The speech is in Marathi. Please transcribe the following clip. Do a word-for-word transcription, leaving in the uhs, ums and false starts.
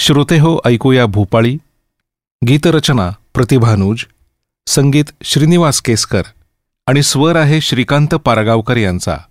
श्रोतेहो, ऐकूया भूपाळी. गीतरचना प्रतिभानुज, संगीत श्रीनिवास केसकर आणि स्वर आहे श्रीकांत पारगावकर यांचा.